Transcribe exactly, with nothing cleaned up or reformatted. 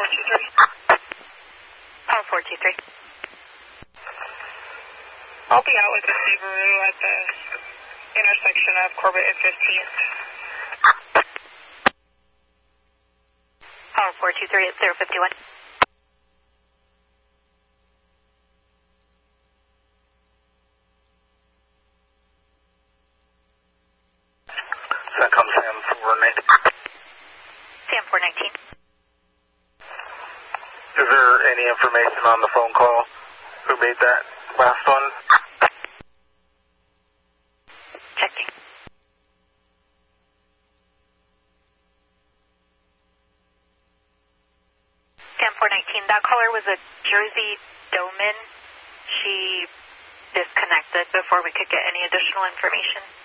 four two three. Oh, four two three. I'll be out with the Subaru at the intersection of Corbett and fifteenth. Oh, four two three, it's zero fifty-one. That comes Sam four nineteen. Sam four nineteen. Is there any information on the phone call? Who made that last one? Checking. Sam four nineteen, that caller was a Jersey Doman. She disconnected before we could get any additional information.